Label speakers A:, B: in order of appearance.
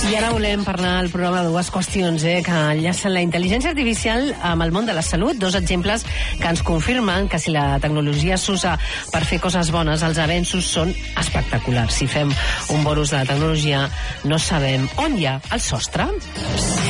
A: I ara volem parlar al programa de dues qüestions que enllacen la intel·ligència artificial amb el món de la salut. Dos exemples que ens confirmen que si la tecnologia s'usa per fer coses bones, els avenços són espectaculars. Si fem un bon ús de la tecnologia, no sabem on hi ha el sostre.